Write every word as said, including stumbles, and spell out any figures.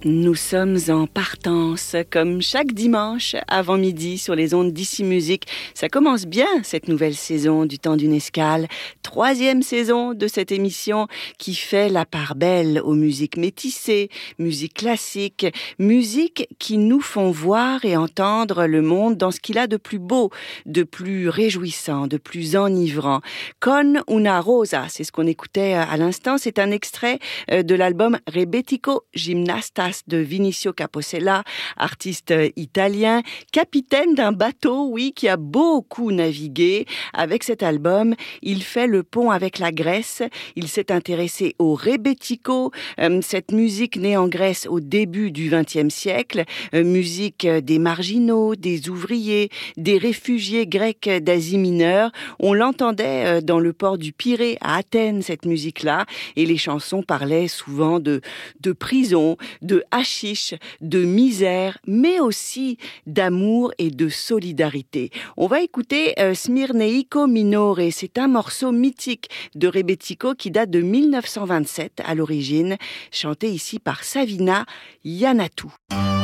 Nous sommes en partance, comme chaque dimanche avant midi sur les ondes d'Ici Musique. Ça commence bien, cette nouvelle saison du temps d'une escale. Troisième saison de cette émission qui fait la part belle aux musiques métissées, musique classique, musique qui nous font voir et entendre le monde dans ce qu'il a de plus beau, de plus réjouissant, de plus enivrant. Con una rosa, c'est ce qu'on écoutait à l'instant. C'est un extrait de l'album Rebetiko Gymnastas de Vinicio Capossela, artiste italien, capitaine d'un bateau, oui, qui a beaucoup navigué. Avec cet album, il fait le pont avec la Grèce. Il s'est intéressé au rebetiko, euh, cette musique née en Grèce au début du vingtième siècle, euh, musique des marginaux, des ouvriers, des réfugiés grecs d'Asie mineure. On l'entendait euh, dans le port du Pirée à Athènes, cette musique-là, et les chansons parlaient souvent de, de prison, de hashish, de misère, mais aussi d'amour et de solidarité. On va écouter euh, Smirneiko Minore. C'est un morceau mythique de Rebetiko qui date de mille neuf cent vingt-sept à l'origine, chanté ici par Savina Iannatou.